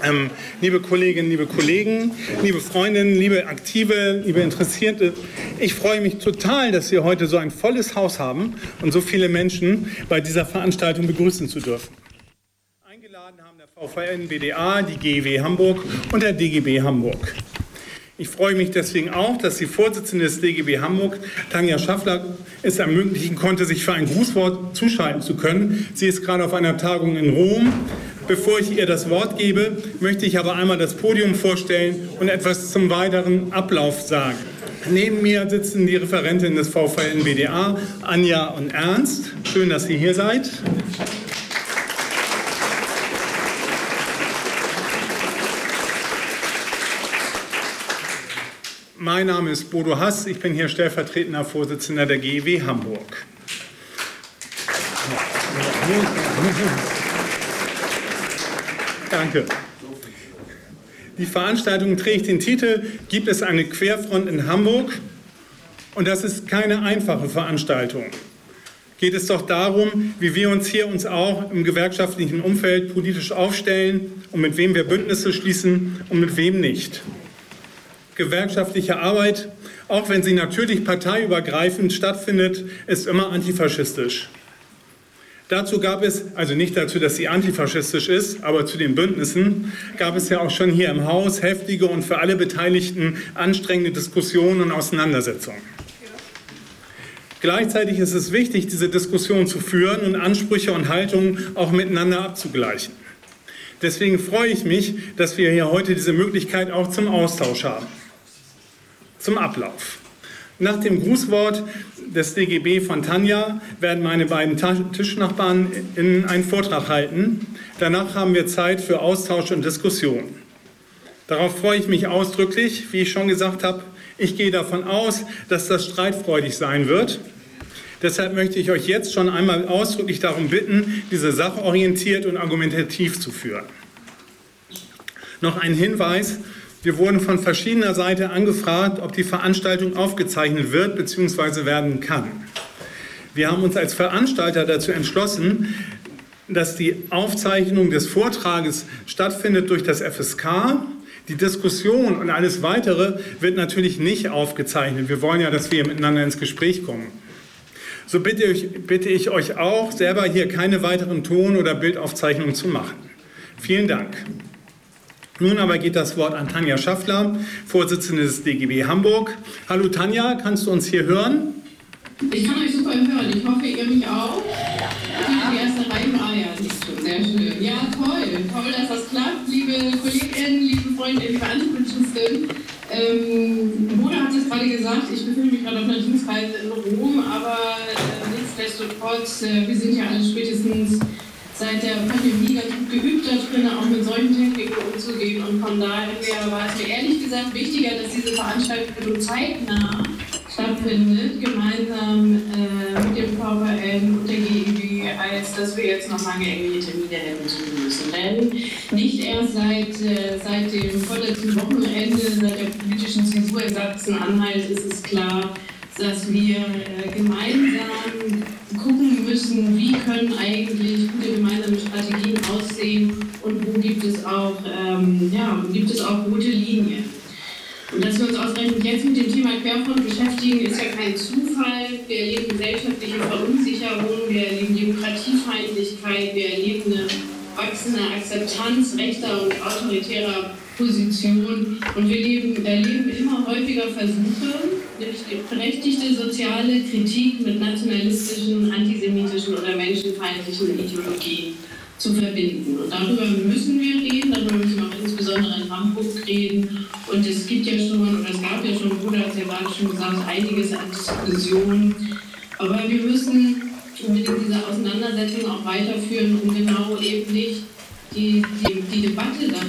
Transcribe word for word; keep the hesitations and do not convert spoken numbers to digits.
Ähm, liebe Kolleginnen, liebe Kollegen, liebe Freundinnen, liebe Aktive, liebe Interessierte, ich freue mich total, dass wir heute so ein volles Haus haben und so viele Menschen bei dieser Veranstaltung begrüßen zu dürfen. Eingeladen haben der V V N B D A, die G E W Hamburg und der D G B Hamburg. Ich freue mich deswegen auch, dass die Vorsitzende des D G B Hamburg, Tanja Schaffler, es ermöglichen konnte, sich für ein Grußwort zuschalten zu können. Sie ist gerade auf einer Tagung in Rom. Bevor ich ihr das Wort gebe, möchte ich aber einmal das Podium vorstellen und etwas zum weiteren Ablauf sagen. Neben mir sitzen die Referentinnen des V V N B D A, Anja und Ernst. Schön, dass ihr hier seid. Mein Name ist Bodo Hass, ich bin hier stellvertretender Vorsitzender der G E W Hamburg. Danke. Die Veranstaltung trägt den Titel „Gibt es eine Querfront in Hamburg?" Und das ist keine einfache Veranstaltung. Geht es doch darum, wie wir uns hier uns auch im gewerkschaftlichen Umfeld politisch aufstellen und mit wem wir Bündnisse schließen und mit wem nicht. Gewerkschaftliche Arbeit, auch wenn sie natürlich parteiübergreifend stattfindet, ist immer antifaschistisch. Dazu gab es, also nicht dazu, dass sie antifaschistisch ist, aber zu den Bündnissen gab es ja auch schon hier im Haus heftige und für alle Beteiligten anstrengende Diskussionen und Auseinandersetzungen. Gleichzeitig ist es wichtig, diese Diskussion zu führen und Ansprüche und Haltungen auch miteinander abzugleichen. Deswegen freue ich mich, dass wir hier heute diese Möglichkeit auch zum Austausch haben. Zum Ablauf. Nach dem Grußwort des D G B von Tanja werden meine beiden Tischnachbarn einen Vortrag halten. Danach haben wir Zeit für Austausch und Diskussion. Darauf freue ich mich ausdrücklich. Wie ich schon gesagt habe, ich gehe davon aus, dass das streitfreudig sein wird. Deshalb möchte ich euch jetzt schon einmal ausdrücklich darum bitten, diese Sache orientiert und argumentativ zu führen. Noch ein Hinweis. Wir wurden von verschiedener Seite angefragt, ob die Veranstaltung aufgezeichnet wird bzw. werden kann. Wir haben uns als Veranstalter dazu entschlossen, dass die Aufzeichnung des Vortrages stattfindet durch das F S K. Die Diskussion und alles Weitere wird natürlich nicht aufgezeichnet. Wir wollen ja, dass wir miteinander ins Gespräch kommen. So bitte ich, bitte ich euch auch, selber hier keine weiteren Ton- oder Bildaufzeichnungen zu machen. Vielen Dank. Nun aber geht das Wort an Tanja Schaffler, Vorsitzende des D G B Hamburg. Hallo Tanja, kannst du uns hier hören? Ich kann euch super hören. Ich hoffe, ihr mich auch. Die erste Reihe, ah ja, nicht so, sehr schön. Ja, toll. Toll, dass das klappt. Liebe Kolleginnen, liebe Freunde, liebe Antifaschisten. Ähm, Bodo hat es gerade gesagt, ich befinde mich gerade auf einer Dienstreise in Rom, aber äh, nichtsdestotrotz, äh, wir sind ja alle spätestens seit der Pandemie ganz gut geübt da drin, auch mit solchen Techniken umzugehen. Und von daher war es mir ehrlich gesagt wichtiger, dass diese Veranstaltung zeitnah stattfindet, gemeinsam äh, mit dem V V N und der G E W, als dass wir jetzt noch lange irgendwelche Termine hätten tun müssen. Denn nicht erst seit, äh, seit dem vorletzten Wochenende, seit der politischen Zäsur in Sachsen-Anhalt ist es klar, dass wir äh, gemeinsam gucken müssen, wie können eigentlich gute gemeinsame Strategien aussehen und wo gibt es auch, ähm, ja, wo gibt es auch rote Linien. Und dass wir uns ausgerechnet jetzt mit dem Thema Querfront beschäftigen, ist ja kein Zufall. Wir erleben gesellschaftliche Verunsicherung, wir erleben Demokratiefeindlichkeit, wir erleben eine wachsende Akzeptanz rechter und autoritärer Positionen und wir leben, erleben immer häufiger Versuche, nämlich die berechtigte soziale Kritik mit nationalistischen, antisemitischen oder menschenfeindlichen Ideologien zu verbinden. Und darüber müssen wir reden, darüber müssen wir auch insbesondere in Hamburg reden. Und es gibt ja schon, oder es gab ja schon, Bruder hat ja gerade schon gesagt, einiges an Diskussionen. Aber wir müssen unbedingt diese Auseinandersetzung auch weiterführen, um genau eben nicht die, die, die Debatte